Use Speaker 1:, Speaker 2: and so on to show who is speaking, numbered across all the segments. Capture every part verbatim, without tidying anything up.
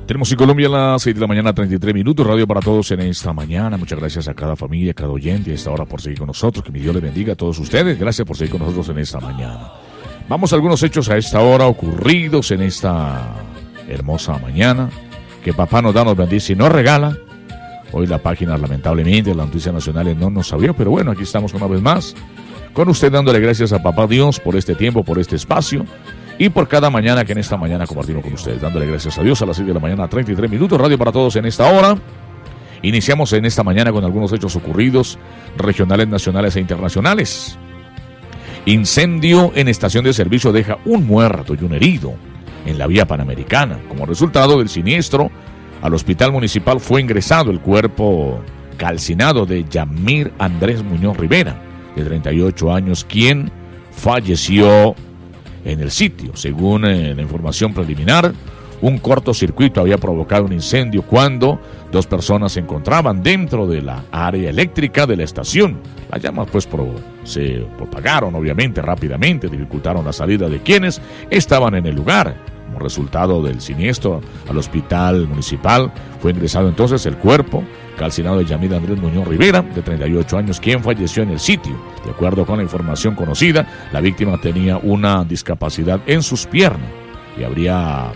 Speaker 1: Tenemos en Colombia a las seis de la mañana, treinta y tres minutos, radio para todos en esta mañana. Muchas gracias a cada familia, a cada oyente a esta hora por seguir con nosotros. Que mi Dios les bendiga a todos ustedes. Gracias por seguir con nosotros en esta mañana. Vamos a algunos hechos a esta hora ocurridos en esta hermosa mañana. Que papá nos da, nos bendice y nos regala. Hoy la página, lamentablemente, de las noticias nacionales no nos abrió, pero bueno, aquí estamos una vez más con usted dándole gracias a papá Dios por este tiempo, por este espacio. Y por cada mañana que en esta mañana compartimos con ustedes, dándole gracias a Dios a las seis de la mañana, treinta y tres minutos, radio para todos en esta hora. Iniciamos en esta mañana con algunos hechos ocurridos, regionales, nacionales e internacionales. Incendio en estación de servicio deja un muerto y un herido en la vía Panamericana. Como resultado del siniestro, al hospital municipal fue ingresado el cuerpo calcinado de Yamir Andrés Muñoz Rivera, de treinta y ocho años, quien falleció en el sitio. Según eh, la información preliminar, un cortocircuito había provocado un incendio cuando dos personas se encontraban dentro de la área eléctrica de la estación. Las llamas pues pro, se propagaron obviamente rápidamente, dificultaron la salida de quienes estaban en el lugar. Como resultado del siniestro, al hospital municipal fue ingresado entonces el cuerpo calcinado de Yamir Andrés Muñoz Rivera, de treinta y ocho años, quien falleció en el sitio. De acuerdo con la información conocida, la víctima tenía una discapacidad en sus piernas y habría,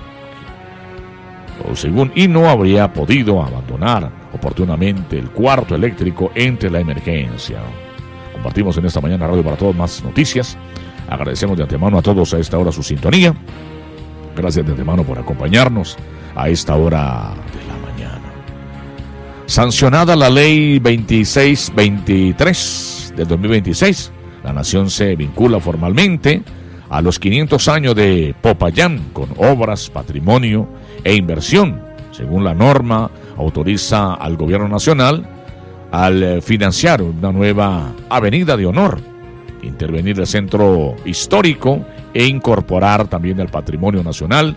Speaker 1: o según, y no habría podido abandonar oportunamente el cuarto eléctrico entre la emergencia. Compartimos en esta mañana radio para todos más noticias. Agradecemos de antemano a todos a esta hora su sintonía. Gracias de antemano por acompañarnos a esta hora de la mañana. Sancionada la ley veintiséis veintitrés del dos mil veintiséis, la nación se vincula formalmente a los quinientos años de Popayán con obras, patrimonio e inversión. Según la norma, autoriza al gobierno nacional al financiar una nueva avenida de honor, intervenir el centro histórico e incorporar también el patrimonio nacional,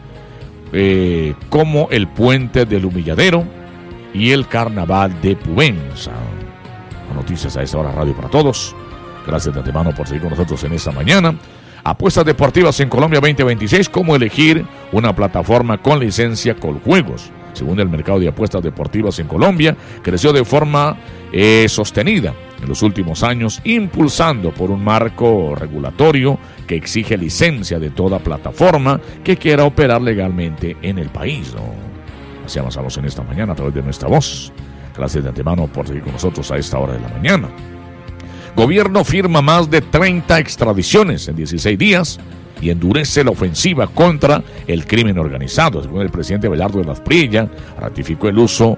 Speaker 1: eh, como el puente del Humilladero y el carnaval de Pubenza. Noticias a esta hora, radio para todos. Gracias de antemano por seguir con nosotros en esta mañana. Apuestas deportivas en Colombia veinte veintiséis, cómo elegir una plataforma con licencia Coljuegos. Según el mercado de apuestas deportivas en Colombia, creció de forma eh, sostenida en los últimos años, impulsando por un marco regulatorio que exige licencia de toda plataforma que quiera operar legalmente en el país, ¿no? Así avanzamos en esta mañana a través de nuestra voz. Gracias de antemano por seguir con nosotros a esta hora de la mañana. Gobierno firma más de treinta extradiciones en dieciséis días y endurece la ofensiva contra el crimen organizado. Según el presidente Belardo de las Prilla, ratificó el uso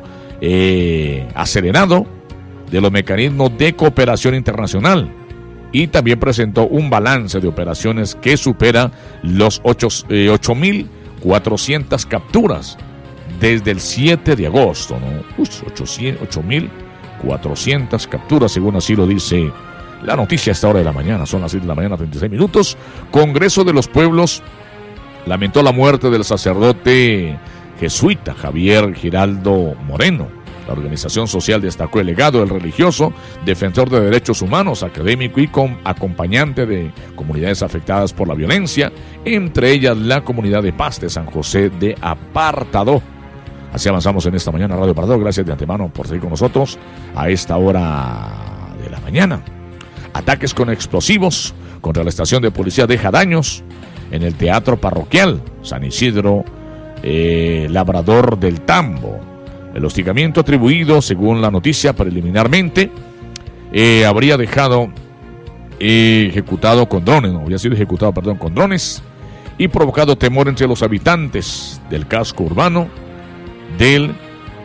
Speaker 1: eh, acelerado de los mecanismos de cooperación internacional y también presentó un balance de operaciones que supera los ocho mil cuatrocientas capturas desde el siete de agosto, ¿no? Uy, ocho mil cuatrocientas capturas, según así lo dice la noticia a esta hora de la mañana. Son las seis de la mañana, treinta y seis minutos. Congreso de los Pueblos lamentó la muerte del sacerdote jesuita Javier Giraldo Moreno. La organización social destacó el legado del religioso, defensor de derechos humanos, académico y com- acompañante de comunidades afectadas por la violencia, entre ellas la comunidad de paz de San José de Apartadó. Así avanzamos en esta mañana, Radio Apartadó. Gracias de antemano por seguir con nosotros a esta hora de la mañana. Ataques con explosivos contra la estación de policía deja daños en el Teatro Parroquial San Isidro eh, Labrador del Tambo. El hostigamiento atribuido, según la noticia preliminarmente, eh, habría dejado eh, ejecutado con drones, no, habría sido ejecutado, perdón, con drones y provocado temor entre los habitantes del casco urbano del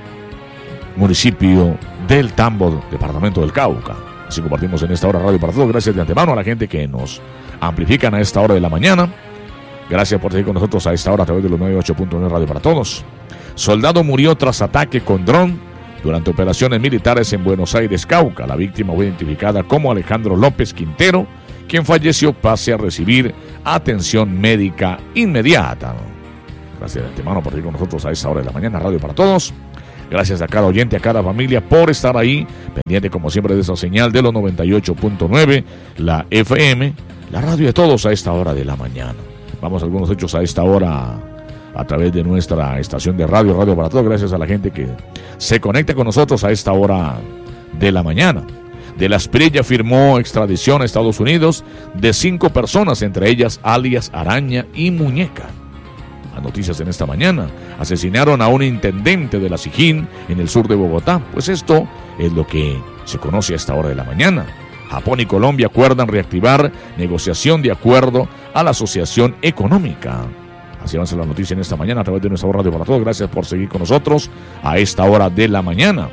Speaker 1: municipio del Tambo, departamento del Cauca. Así compartimos en esta hora radio para todos. Gracias de antemano a la gente que nos amplifican a esta hora de la mañana. Gracias por seguir con nosotros a esta hora a través de los noventa y ocho punto nueve Radio para Todos. Soldado murió tras ataque con dron durante operaciones militares en Buenos Aires, Cauca. La víctima fue identificada como Alejandro López Quintero, quien falleció pase a recibir atención médica inmediata. Gracias de antemano por seguir con nosotros a esta hora de la mañana, radio para todos. Gracias a cada oyente, a cada familia por estar ahí, pendiente como siempre de esa señal de los noventa y ocho punto nueve, la F M, la radio de todos a esta hora de la mañana. Vamos a algunos hechos a esta hora a través de nuestra estación de radio, Radio para Todos. Gracias a la gente que se conecta con nosotros a esta hora de la mañana. De la Espriella firmó extradición a Estados Unidos de cinco personas, entre ellas alias Araña y Muñeca. Las noticias en esta mañana: asesinaron a un intendente de la Sijín en el sur de Bogotá. Pues esto es lo que se conoce a esta hora de la mañana. Japón y Colombia acuerdan reactivar negociación de acuerdo a la asociación económica. Así avanza la noticia en esta mañana a través de nuestra radio para todos. Gracias por seguir con nosotros a esta hora de la mañana.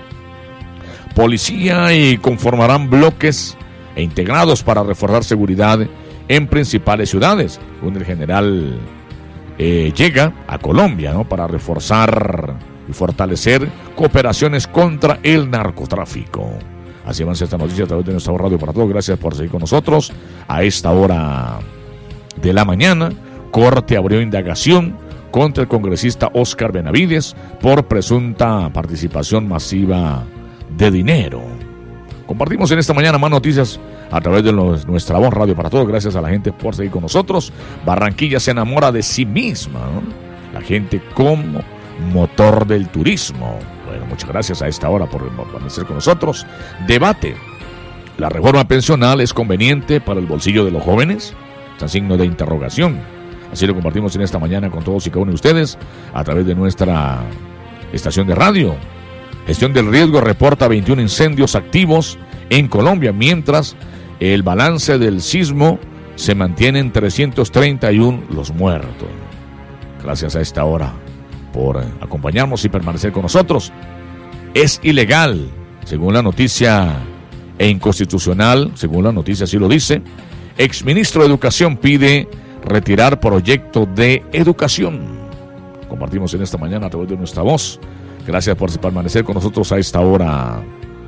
Speaker 1: Policía y conformarán bloques e integrados para reforzar seguridad en principales ciudades. Un el general eh, llega a Colombia, ¿no?, para reforzar y fortalecer cooperaciones contra el narcotráfico. Así avanza esta noticia a través de nuestra radio para todos. Gracias por seguir con nosotros a esta hora de la mañana. Corte abrió indagación contra el congresista Óscar Benavides por presunta participación masiva de dinero. Compartimos en esta mañana más noticias a través de los, nuestra voz Radio para Todos. Gracias a la gente por seguir con nosotros. Barranquilla se enamora de sí misma, ¿no? La gente como motor del turismo. Bueno, muchas gracias a esta hora por permanecer con nosotros. Debate: ¿la reforma pensional es conveniente para el bolsillo de los jóvenes? Está signo de interrogación. Así lo compartimos en esta mañana con todos y cada uno de ustedes a través de nuestra estación de radio. Gestión del riesgo reporta veintiún incendios activos en Colombia, mientras el balance del sismo se mantiene en trescientos treinta y uno los muertos. Gracias a esta hora por acompañarnos y permanecer con nosotros. Es ilegal, según la noticia, e inconstitucional, según la noticia así lo dice. Exministro de Educación pide retirar proyecto de educación. Compartimos en esta mañana a través de nuestra voz. Gracias por permanecer con nosotros a esta hora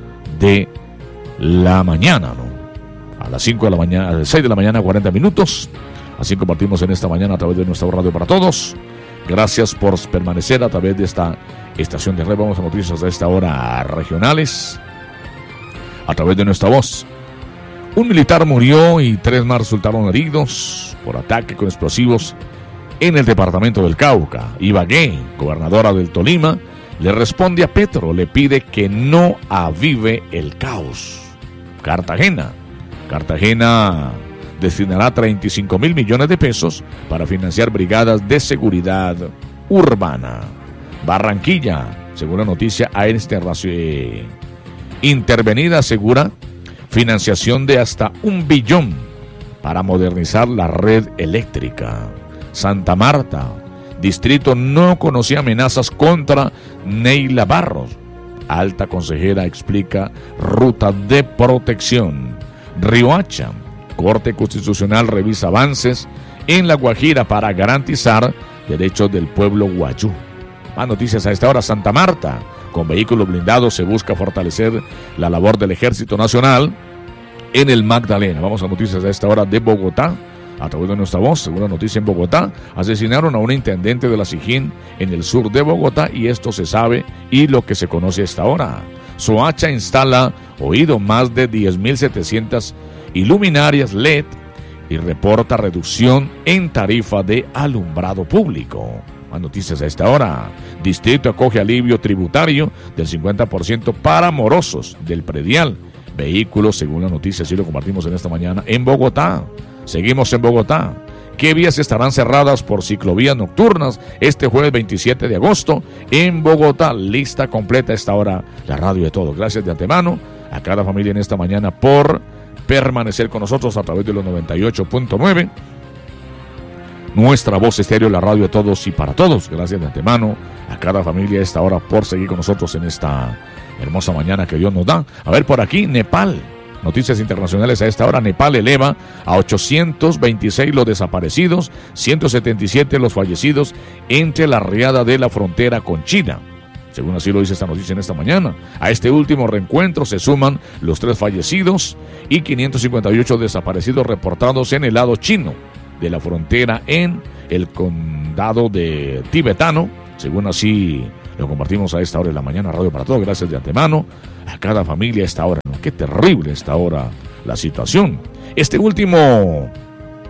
Speaker 1: de la mañana, ¿no? A las cinco de la mañana, a las seis de la mañana, cuarenta minutos. Así compartimos en esta mañana a través de nuestra radio para todos. Gracias por permanecer a través de esta estación de red. Vamos a noticias de esta hora regionales a través de nuestra voz. Un militar murió y tres más resultaron heridos por ataque con explosivos en el departamento del Cauca. Ibagué, gobernadora del Tolima, le responde a Petro, le pide que no avive el caos. Cartagena. Cartagena destinará treinta y cinco mil millones de pesos para financiar brigadas de seguridad urbana. Barranquilla, según la noticia, a este eh, intervenida asegura financiación de hasta un billón para modernizar la red eléctrica. Santa Marta, distrito no conocía amenazas contra Neila Barros. Alta consejera explica ruta de protección. Riohacha, Corte Constitucional revisa avances en La Guajira para garantizar derechos del pueblo guayú. Más noticias a esta hora. Santa Marta, con vehículos blindados se busca fortalecer la labor del Ejército Nacional en el Magdalena. Vamos a noticias a esta hora de Bogotá. A través de nuestra voz, según la noticia en Bogotá, asesinaron a un intendente de la Sijín en el sur de Bogotá y esto se sabe y lo que se conoce a esta hora. Soacha instala oído más de diez mil setecientas iluminarias L E D y reporta reducción en tarifa de alumbrado público. Más noticias a esta hora. Distrito acoge alivio tributario del cincuenta por ciento para morosos del predial. Vehículos, según la noticia, así lo compartimos en esta mañana, en Bogotá. Seguimos en Bogotá. ¿Qué vías estarán cerradas por ciclovías nocturnas este jueves veintisiete de agosto en Bogotá? Lista completa a esta hora, la radio de todos. Gracias de antemano a cada familia en esta mañana por permanecer con nosotros a través de los noventa y ocho punto nueve. Nuestra voz estéreo, la radio de todos y para todos. Gracias de antemano a cada familia a esta hora por seguir con nosotros en esta hermosa mañana que Dios nos da. A ver, por aquí, Nepal. Noticias internacionales a esta hora. Nepal eleva a ochocientos veintiséis los desaparecidos, ciento setenta y siete los fallecidos entre la riada de la frontera con China. Según así lo dice esta noticia en esta mañana. A este último reencuentro se suman los tres fallecidos y quinientos cincuenta y ocho desaparecidos reportados en el lado chino de la frontera en el condado de Tibetano. Según así lo compartimos a esta hora de la mañana, radio para todos. Gracias de antemano a cada familia a esta hora. Qué terrible esta hora la situación. Este último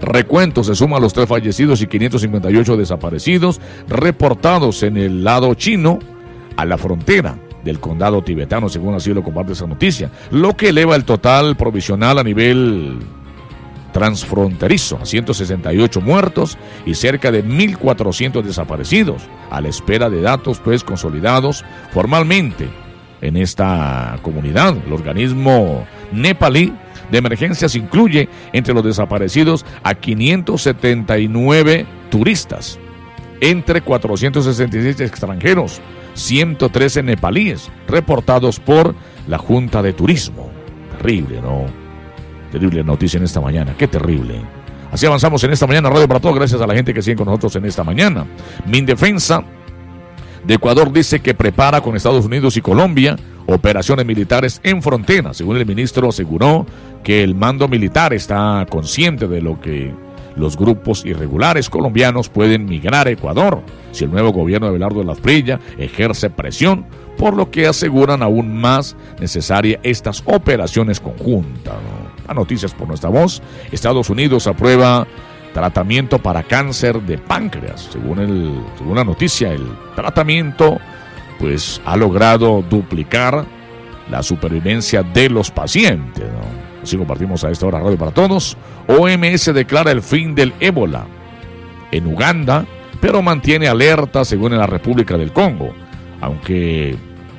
Speaker 1: recuento se suma a los tres fallecidos y quinientos cincuenta y ocho desaparecidos reportados en el lado chino a la frontera del condado tibetano, según así lo comparte esa noticia, lo que eleva el total provisional a nivel transfronterizo a ciento sesenta y ocho muertos y cerca de mil cuatrocientos desaparecidos, a la espera de datos pues consolidados formalmente en esta comunidad. El organismo nepalí de emergencias incluye entre los desaparecidos a quinientos setenta y nueve turistas, entre cuatrocientos sesenta y seis extranjeros, ciento trece nepalíes, reportados por la Junta de Turismo. Terrible, ¿no? Terrible noticia en esta mañana, qué terrible. Así avanzamos en esta mañana, Radio para Todos, gracias a la gente que sigue con nosotros en esta mañana. Mindefensa de Ecuador dice que prepara con Estados Unidos y Colombia operaciones militares en frontera. Según el ministro, aseguró que el mando militar está consciente de lo que los grupos irregulares colombianos pueden migrar a Ecuador si el nuevo gobierno de Abelardo de la Espriella ejerce presión, por lo que aseguran aún más necesaria estas operaciones conjuntas, ¿no? A noticias por nuestra voz. Estados Unidos aprueba tratamiento para cáncer de páncreas. Según, el, según la noticia, el tratamiento pues ha logrado duplicar la supervivencia de los pacientes, ¿no? Así compartimos a esta hora Radio para Todos. O M S declara el fin del ébola en Uganda, pero mantiene alerta según en la República del Congo, aunque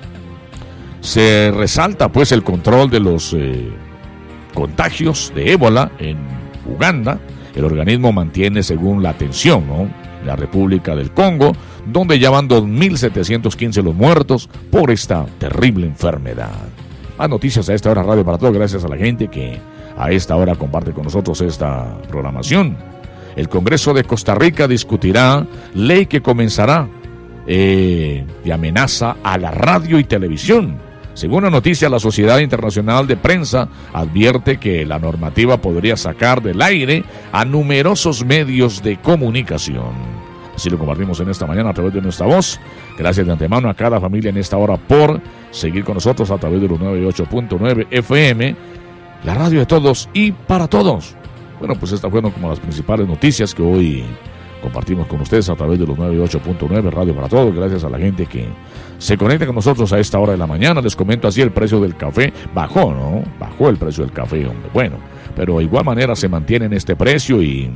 Speaker 1: se resalta pues el control de los eh, contagios de ébola en Uganda. El organismo mantiene según la atención, ¿no?, la República del Congo, donde ya van dos mil setecientos quince los muertos por esta terrible enfermedad. Más noticias a esta hora, Radio para Todos, gracias a la gente que a esta hora comparte con nosotros esta programación. El Congreso de Costa Rica discutirá ley que comenzará eh, de amenaza a la radio y televisión. Según la noticia, la Sociedad Internacional de Prensa advierte que la normativa podría sacar del aire a numerosos medios de comunicación. Así lo compartimos en esta mañana a través de nuestra voz. Gracias de antemano a cada familia en esta hora por seguir con nosotros a través de los noventa y ocho punto nueve F M, la radio de todos y para todos. Bueno, pues estas fueron como las principales noticias que hoy compartimos con ustedes a través de los noventa y ocho punto nueve Radio para Todos. Gracias a la gente que se conecta con nosotros a esta hora de la mañana. Les comento así, el precio del café bajó, ¿no? Bajó el precio del café, hombre. Bueno, pero de igual manera se mantiene en este precio y,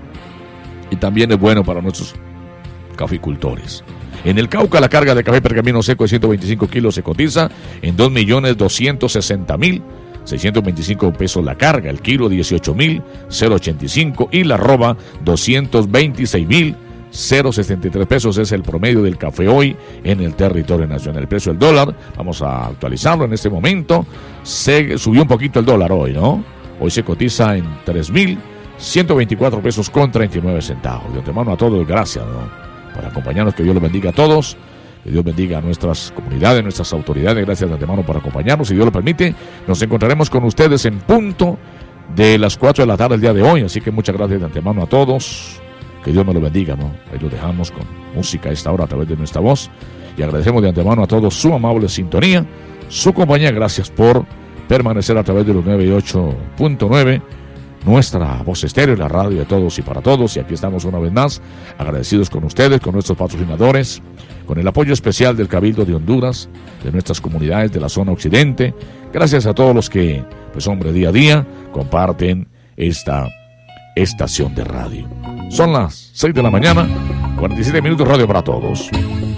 Speaker 1: y también es bueno para nuestros caficultores. En el Cauca, la carga de café pergamino seco de ciento veinticinco kilos se cotiza en dos millones doscientos sesenta mil seiscientos veinticinco pesos la carga, el kilo dieciocho mil ochenta y cinco y la arroba doscientos veintiséis mil sesenta y tres pesos es el promedio del café hoy en el territorio nacional. El precio del dólar, vamos a actualizarlo en este momento, se subió un poquito el dólar hoy, ¿no? Hoy se cotiza en tres mil ciento veinticuatro pesos con treinta y nueve centavos. De antemano a todos, gracias, ¿no?, por acompañarnos. Que Dios los bendiga a todos, que Dios bendiga a nuestras comunidades, nuestras autoridades. Gracias de antemano por acompañarnos. Si Dios lo permite, nos encontraremos con ustedes en punto de las cuatro de la tarde el día de hoy. Así que muchas gracias de antemano a todos. Que Dios me lo bendiga, ¿no? Ahí lo dejamos con música a esta hora a través de nuestra voz. Y agradecemos de antemano a todos su amable sintonía, su compañía. Gracias por permanecer a través de los noventa y ocho punto nueve. Nuestra voz estéreo, la radio de todos y para todos. Y aquí estamos una vez más, agradecidos con ustedes, con nuestros patrocinadores, con el apoyo especial del Cabildo de Honduras, de nuestras comunidades de la zona occidente. Gracias a todos los que, pues hombre, día a día comparten esta estación de radio. Son las seis de la mañana, cuarenta y siete minutos, Radio para Todos.